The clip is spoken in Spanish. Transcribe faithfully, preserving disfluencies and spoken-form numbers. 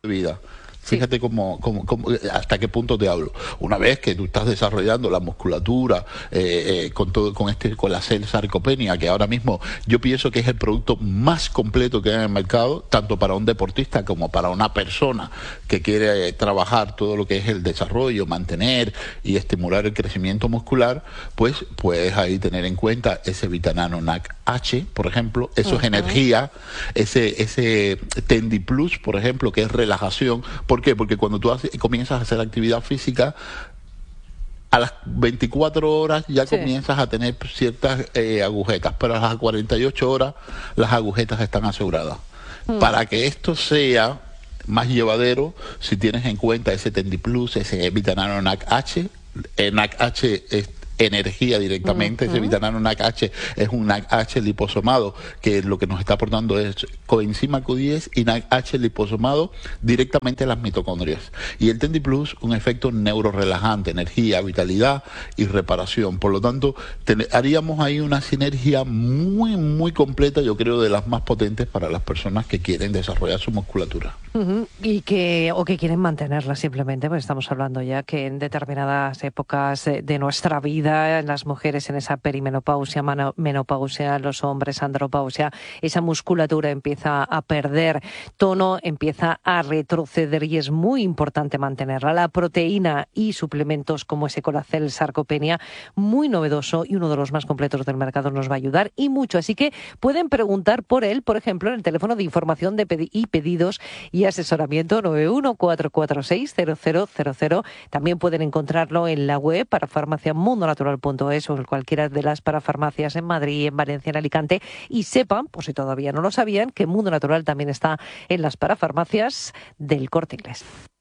vida. Sí. Fíjate cómo, cómo, cómo, hasta qué punto te hablo. Una vez que tú estás desarrollando la musculatura eh, eh, con todo, con este, con la sarcopenia, que ahora mismo yo pienso que es el producto más completo que hay en el mercado, tanto para un deportista como para una persona que quiere eh, trabajar todo lo que es el desarrollo, mantener y estimular el crecimiento muscular, pues puedes ahí tener en cuenta ese Vitanano N A C H, por ejemplo, eso uh-huh. es energía, ese, ese Tendi Plus, por ejemplo, que es relajación. ¿Por qué? Porque cuando tú haces, comienzas a hacer actividad física, a las veinticuatro horas ya sí. comienzas a tener ciertas eh, agujetas, pero a las cuarenta y ocho horas las agujetas están aseguradas. Mm. Para que esto sea más llevadero, si tienes en cuenta ese Tendi Plus, ese Vitanano N A C H, N A C H es energía directamente, uh-huh. ese Vitanano N A C H es un N A C H liposomado, que lo que nos está aportando es coenzima Q diez y N A C H liposomado directamente a las mitocondrias. Y el Tendi Plus, un efecto neurorelajante, energía, vitalidad y reparación. Por lo tanto, ten, haríamos ahí una sinergia muy, muy completa, yo creo, de las más potentes para las personas que quieren desarrollar su musculatura. Uh-huh. Y que, o que quieren mantenerla simplemente, pues estamos hablando ya que en determinadas épocas de, de nuestra vida, las mujeres en esa perimenopausia, menopausia, los hombres andropausia, esa musculatura empieza a perder tono, empieza a retroceder y es muy importante mantenerla. La proteína y suplementos como ese Colacel Sarcopenia, muy novedoso y uno de los más completos del mercado, nos va a ayudar y mucho. Así que pueden preguntar por él, por ejemplo, en el teléfono de información de pedi- y pedidos y asesoramiento nueve uno cuatro cuatro seis cero cero cero cero. También pueden encontrarlo en la web para farmacia mundo natural punto es o en cualquiera de las parafarmacias en Madrid, en Valencia, en Alicante, y sepan, por si todavía no lo sabían, que Mundo Natural también está en las parafarmacias del Corte Inglés.